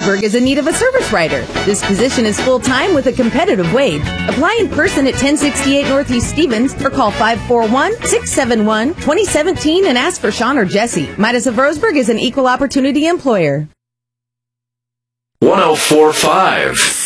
Roseburg is in need of a service writer. This position is full-time with a competitive wage. Apply in person at 1068 Northeast Stevens or call 541-671-2017 and ask for Sean or Jesse. Midas of Roseburg is an equal opportunity employer. 104.5